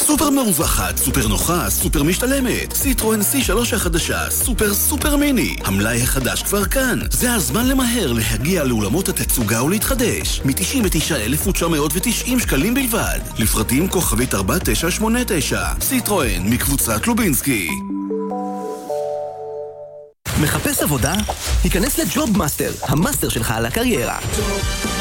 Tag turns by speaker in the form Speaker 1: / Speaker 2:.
Speaker 1: סופר מרווחת, סופר נוחה, סופר משתלמת. סיטרואן C3 החדשה, סופר מיני. המלאי החדש כבר כאן. זה הזמן למהר להגיע לאולמות התצוגה ולהתחדש. מ-99,990 שקלים בלבד. לפרטים כוכבית 4989. סיטרואן מקבוצת לובינסקי.
Speaker 2: מחפש עבודה? היכנס לג'וב מאסטר, המאסטר שלך על הקריירה.